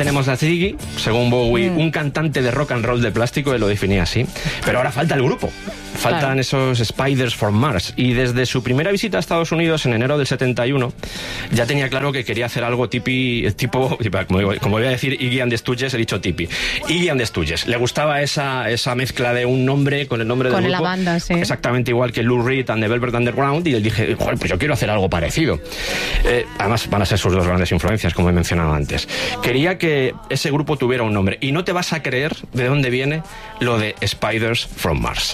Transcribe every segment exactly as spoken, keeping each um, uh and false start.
tenemos a Ziggy, según Bowie, mm. un cantante de rock and roll de plástico, él lo definía así. Pero ahora falta el grupo. Faltan claro. esos Spiders from Mars. Y desde su primera visita a Estados Unidos en enero del setenta y uno, ya tenía claro que quería hacer algo tipi, tipo, como, como voy a decir Iggy and the Stooges, he dicho tipi. Iggy and the Stooges. Le gustaba esa, esa mezcla de un nombre con el nombre del con grupo. Con la banda, sí. Exactamente igual que Lou Reed and the Velvet Underground. Y él dije, joder, pues yo quiero hacer algo parecido. Eh, además, van a ser sus dos grandes influencias, como he mencionado antes. Quería que ese grupo tuviera un nombre. Y no te vas a creer de dónde viene lo de Spiders from Mars.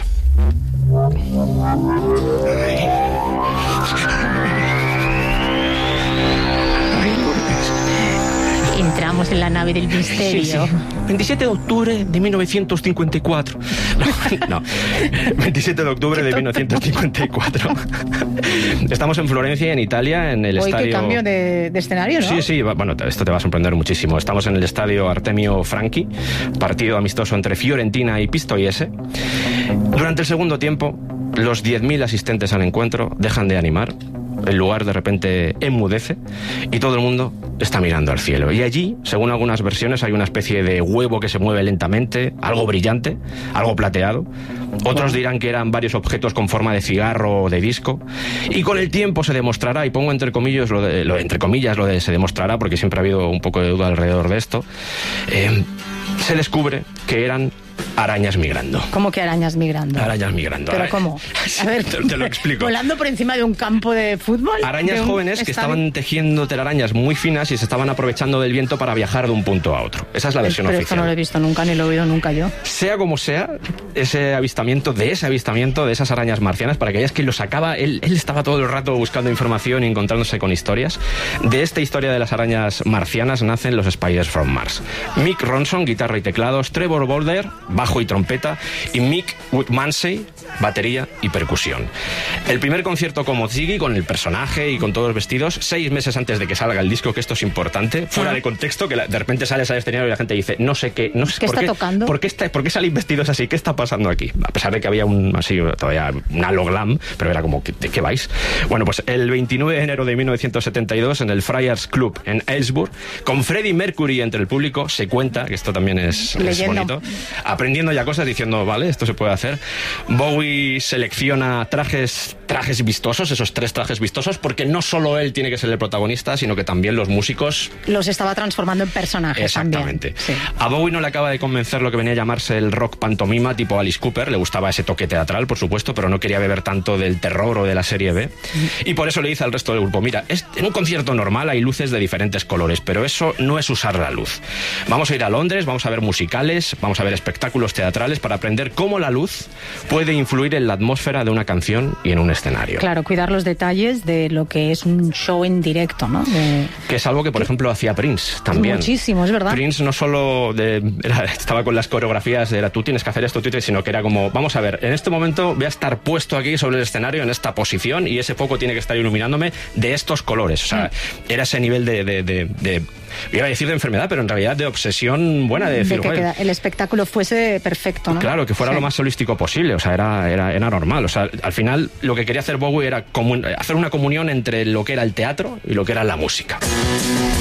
Entramos en la nave del misterio. Sí, sí. veintisiete de octubre de mil novecientos cincuenta y cuatro. No, no. veintisiete de octubre de mil novecientos cincuenta y cuatro. Estamos en Florencia, en Italia, en el Hoy estadio... qué cambio de, de escenario, ¿no? Sí, sí, bueno, esto te va a sorprender muchísimo. Estamos en el estadio Artemio Franchi, partido amistoso entre Fiorentina y Pistoiese. Durante el segundo tiempo, los diez mil asistentes al encuentro dejan de animar. El lugar de repente enmudece y todo el mundo está mirando al cielo. Y allí, según algunas versiones, hay una especie de huevo que se mueve lentamente, algo brillante, algo plateado. Otros dirán que eran varios objetos con forma de cigarro o de disco. Y con el tiempo se demostrará, y pongo entre comillas lo de, lo, entre comillas, lo de se demostrará, porque siempre ha habido un poco de duda alrededor de esto, eh, se descubre que eran arañas migrando. ¿Cómo que arañas migrando? Arañas migrando. ¿Pero cómo? A ver, te, te lo explico. ¿Volando por encima de un campo de fútbol? Arañas jóvenes que estaban tejiendo telarañas muy finas y se estaban aprovechando del viento para viajar de un punto a otro. Esa es la versión pero oficial. Pero esto no lo he visto nunca, ni lo he oído nunca yo. Sea como sea, ese avistamiento, de ese avistamiento de esas arañas marcianas, para que veas que lo sacaba, él, él estaba todo el rato buscando información y encontrándose con historias. De esta historia de las arañas marcianas nacen los Spiders from Mars. Mick Ronson, guitarra y teclados, Trevor Boulder, bajo y trompeta, y Mick Woodmansey, batería y percusión. El primer concierto como Ziggy, con el personaje y con todos vestidos, seis meses antes de que salga el disco, que esto es importante, fuera de contexto, que la, de repente sales al escenario y la gente dice, no sé qué, no sé ¿Qué por está qué, tocando? ¿por qué, está, ¿por qué salís vestidos así? ¿Qué está pasando aquí? A pesar de que había un, así, todavía un halo glam, pero era como, ¿de qué vais? Bueno, pues el veintinueve de enero de mil novecientos setenta y dos, en el Friars Club en Aylesbury, con Freddie Mercury entre el público, se cuenta, que esto también es, es bonito, aprendiendo ya cosas, diciendo, vale, esto se puede hacer. Bowie selecciona trajes, trajes vistosos, esos tres trajes vistosos, porque no solo él tiene que ser el protagonista, sino que también los músicos... Los estaba transformando en personajes. Exactamente. También. Sí. A Bowie no le acaba de convencer lo que venía a llamarse el rock pantomima tipo Alice Cooper, le gustaba ese toque teatral, por supuesto, pero no quería beber tanto del terror o de la serie B. Y por eso le dice al resto del grupo, mira, es, en un concierto normal hay luces de diferentes colores, pero eso no es usar la luz. Vamos a ir a Londres, vamos a ver musicales, vamos a ver espectáculos teatrales para aprender cómo la luz puede influir en la atmósfera de una canción y en un escenario. Claro, cuidar los detalles de lo que es un show en directo, ¿no? De... Que es algo que, por ejemplo, hacía Prince también. Muchísimo, es verdad. Prince no solo de, era, estaba con las coreografías, era tú tienes que hacer esto, tú tienes, sino que era como, vamos a ver, en este momento voy a estar puesto aquí sobre el escenario en esta posición y ese foco tiene que estar iluminándome de estos colores. O sea, mm. era ese nivel de, de, de, de iba a decir de enfermedad, pero en realidad de obsesión buena de decir, de que bueno, queda, el espectáculo fuese perfecto, ¿no? Claro, que fuera sí. lo más holístico posible, o sea, era, era, era normal. O sea, al final lo que quería hacer Bowie era hacer una comunión entre lo que era el teatro y lo que era la música.